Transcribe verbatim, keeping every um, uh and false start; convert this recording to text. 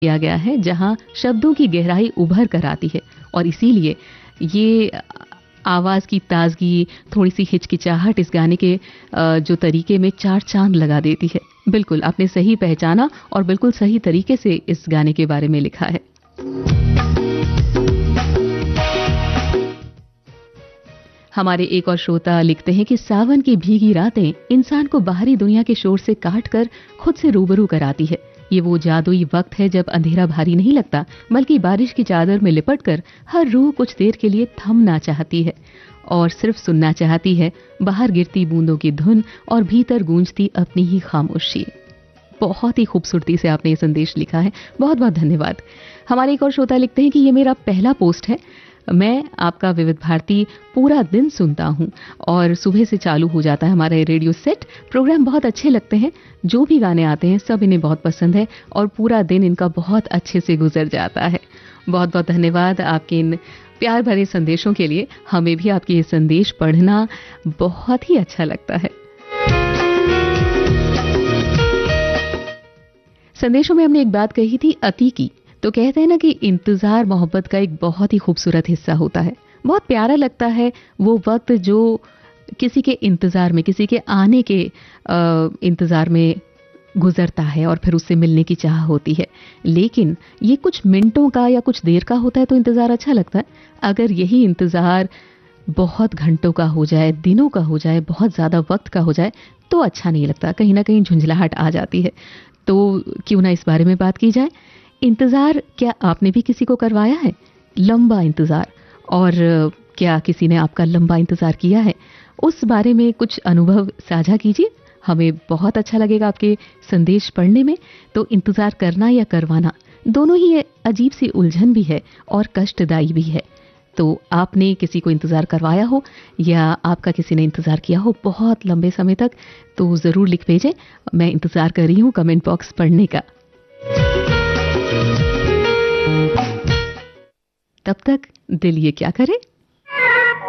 किया गया है जहां शब्दों की गहराई उभर कर आती है और इसीलिए ये आवाज की ताजगी, थोड़ी सी हिचकिचाहट इस गाने के अ, जो तरीके में चार चांद लगा देती है। बिल्कुल आपने सही पहचाना और बिल्कुल सही तरीके से इस गाने के बारे में लिखा है। हमारे एक और श्रोता लिखते हैं कि सावन की भीगी रातें इंसान को बाहरी दुनिया के शोर से काटकर खुद से रूबरू कराती है। ये वो जादुई वक्त है जब अंधेरा भारी नहीं लगता, बल्कि बारिश की चादर में लिपटकर हर रूह कुछ देर के लिए थमना चाहती है और सिर्फ सुनना चाहती है बाहर गिरती बूंदों की धुन और भीतर गूंजती अपनी ही खामोशी। बहुत ही खूबसूरती से आपने ये संदेश लिखा है, बहुत बहुत धन्यवाद। हमारे एक और श्रोता लिखते हैं कि ये मेरा पहला पोस्ट है। मैं आपका विविध भारती पूरा दिन सुनता हूं और सुबह से चालू हो जाता है हमारा रेडियो सेट। प्रोग्राम बहुत अच्छे लगते हैं, जो भी गाने आते हैं सब इन्हें बहुत पसंद है और पूरा दिन इनका बहुत अच्छे से गुजर जाता है। बहुत बहुत धन्यवाद आपके इन प्यार भरे संदेशों के लिए। हमें भी आपके ये संदेश पढ़ना बहुत ही अच्छा लगता है। संदेशों में हमने एक बात कही थी अति की, तो कहते हैं ना कि इंतजार मोहब्बत का एक बहुत ही खूबसूरत हिस्सा होता है। बहुत प्यारा लगता है वो वक्त जो किसी के इंतजार में, किसी के आने के आ, इंतजार में गुजरता है और फिर उससे मिलने की चाह होती है। लेकिन ये कुछ मिनटों का या कुछ देर का होता है तो इंतजार अच्छा लगता है। अगर यही इंतजार बहुत घंटों का हो जाए, दिनों का हो जाए, बहुत ज्यादा वक्त का हो जाए तो अच्छा नहीं लगता, कहीं ना कहीं झुंझलाहट आ जाती है। तो क्यों ना इस बारे में बात की जाए। इंतजार क्या आपने भी किसी को करवाया है? लंबा इंतजार, और क्या किसी ने आपका लंबा इंतजार किया है? उस बारे में कुछ अनुभव साझा कीजिए, हमें बहुत अच्छा लगेगा आपके संदेश पढ़ने में। तो इंतजार करना या करवाना दोनों ही अजीब सी उलझन भी है और कष्टदायी भी है। तो आपने किसी को इंतजार करवाया हो या आपका किसी ने इंतजार किया हो बहुत लंबे समय तक, तो जरूर लिख भेजें। मैं इंतजार कर रही हूँ कमेंट बॉक्स पढ़ने का। तब तक दिल ये क्या करे,